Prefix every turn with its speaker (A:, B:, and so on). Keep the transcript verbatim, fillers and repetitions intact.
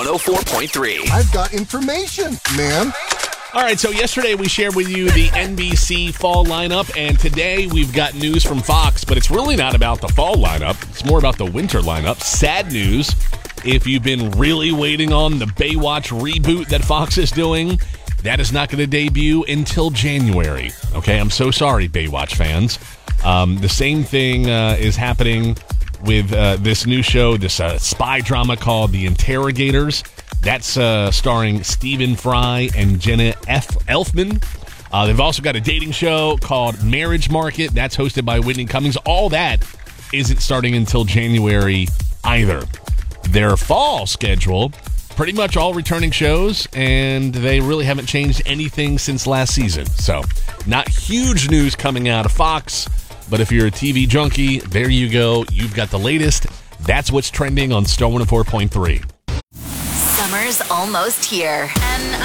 A: one oh four point three.
B: I've got information, man.
C: All right, so yesterday we shared with you the N B C fall lineup, and today we've got news from Fox, but it's really not about the fall lineup. It's more about the winter lineup. Sad news, if you've been really waiting on the Baywatch reboot that Fox is doing, that is not going to debut until January. Okay, I'm so sorry, Baywatch fans. Um, the same thing uh, is happening with uh, this new show, this uh, spy drama called The Interrogators. That's uh, starring Stephen Fry and Jenna F. Elfman. Uh, they've also got a dating show called Marriage Market. That's hosted by Whitney Cummings. All that isn't starting until January either. Their fall schedule, pretty much all returning shows, and they really haven't changed anything since last season. So, not huge news coming out of Fox, but if you're a T V junkie, there you go. You've got the latest. That's what's trending on Star one oh four point three.
D: Summer's almost here, and